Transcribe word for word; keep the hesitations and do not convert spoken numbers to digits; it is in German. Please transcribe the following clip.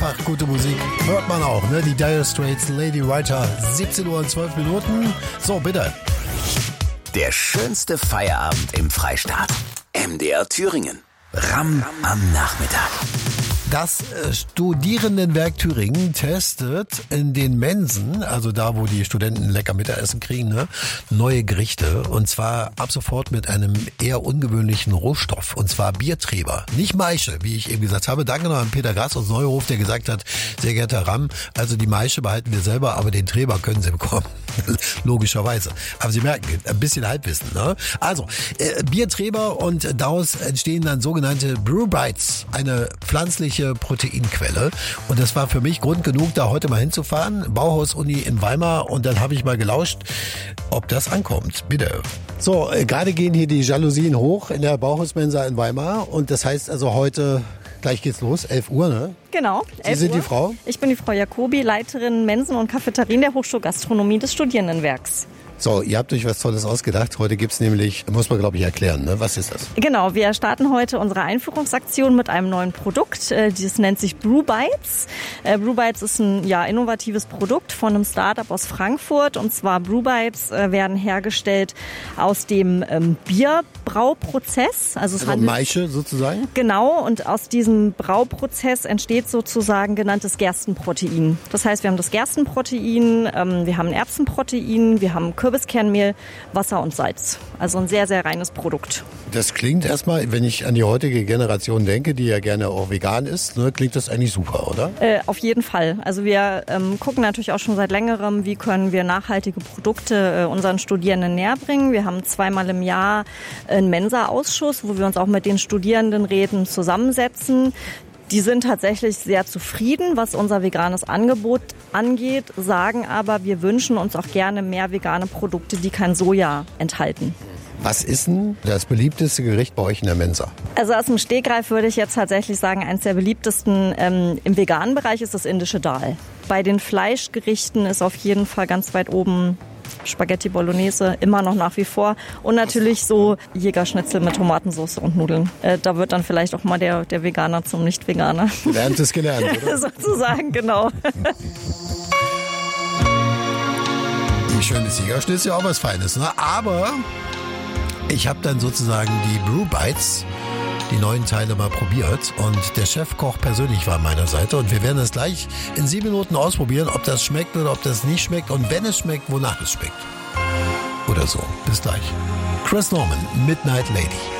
einfach gute Musik. Hört man auch, ne? Die Dire Straits, Lady Writer, siebzehn Uhr und zwölf Minuten. So, bitte. Der schönste Feierabend im Freistaat. M D R Thüringen. Ram am Nachmittag. Das Studierendenwerk Thüringen testet in den Mensen, also da, wo die Studenten lecker Mittagessen kriegen, ne, neue Gerichte. Und zwar ab sofort mit einem eher ungewöhnlichen Rohstoff. Und zwar Biertreber. Nicht Maische, wie ich eben gesagt habe. Danke noch an Peter Grass aus Neuhof, der gesagt hat, sehr geehrter Ram, also die Maische behalten wir selber, aber den Treber können Sie bekommen. Logischerweise. Aber Sie merken, ein bisschen Halbwissen, ne? Also, äh, Biertreber und daraus entstehen dann sogenannte Brew Bites. Eine pflanzliche Proteinquelle. Und das war für mich Grund genug, da heute mal hinzufahren. Bauhaus-Uni in Weimar. Und dann habe ich mal gelauscht, ob das ankommt. Bitte. So, äh, gerade gehen hier die Jalousien hoch in der Bauhausmensa in Weimar. Und das heißt also heute, gleich geht's los, elf Uhr, ne? Genau, Sie sind Uhr. die Frau? Ich bin die Frau Jacobi, Leiterin Mensen und Cafeterien der Hochschule Gastronomie des Studierendenwerks. So, ihr habt euch was Tolles ausgedacht. Heute gibt's nämlich, muss man glaube ich erklären, ne? Was ist das? Genau, wir starten heute unsere Einführungsaktion mit einem neuen Produkt. Das nennt sich Brew Bites. Brew Bites ist ein ja, innovatives Produkt von einem Startup aus Frankfurt. Und zwar Brew Bites werden hergestellt aus dem ähm, Bierbrauprozess. Also, es also handelt, Maische sozusagen? Genau, und aus diesem Brauprozess entsteht sozusagen genanntes Gerstenprotein. Das heißt, wir haben das Gerstenprotein, ähm, wir haben ein Erbsenprotein, wir haben Kürbiskernmehl, Wasser und Salz. Also ein sehr, sehr reines Produkt. Das klingt erstmal, wenn ich an die heutige Generation denke, die ja gerne auch vegan ist, ne, klingt das eigentlich super, oder? Äh, auf jeden Fall. Also wir ähm, gucken natürlich auch schon seit längerem, wie können wir nachhaltige Produkte äh, unseren Studierenden näher bringen. Wir haben zweimal im Jahr einen Mensa-Ausschuss, wo wir uns auch mit den Studierendenräten zusammensetzen. Die sind tatsächlich sehr zufrieden, was unser veganes Angebot angeht, sagen aber, wir wünschen uns auch gerne mehr vegane Produkte, die kein Soja enthalten. Was ist denn das beliebteste Gericht bei euch in der Mensa? Also aus dem Stegreif würde ich jetzt tatsächlich sagen, eines der beliebtesten ähm, im veganen Bereich ist das indische Dal. Bei den Fleischgerichten ist auf jeden Fall ganz weit oben Spaghetti Bolognese, immer noch nach wie vor. Und natürlich so Jägerschnitzel mit Tomatensauce und Nudeln. Äh, da wird dann vielleicht auch mal der, der Veganer zum Nicht-Veganer. Lernt es gelernt, oder? Sozusagen, genau. Wie schön ist Jägerschnitzel, auch was Feines, ne? Aber ich habe dann sozusagen die Brew Bites, die neuen Teile mal probiert und der Chefkoch persönlich war an meiner Seite und wir werden das gleich in sieben Minuten ausprobieren, ob das schmeckt oder ob das nicht schmeckt und wenn es schmeckt, wonach es schmeckt. Oder so. Bis gleich. Chris Norman, Midnight Lady.